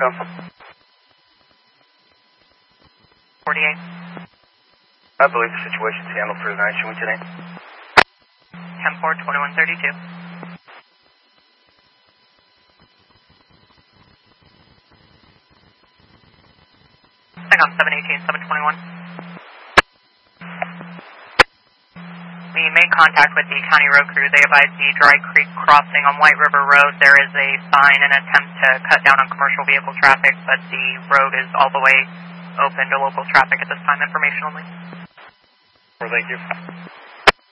Echo. 48. I believe the situation's handled for tonight. Should we today? 10-4, 2132. Hang on, 718, 721. We made contact with the county road crew. They advised the Dry Creek crossing on White River Road. There is a sign and attempt to cut down on commercial vehicle traffic, but the road is all the way open to local traffic at this time. Information only. Well, thank you.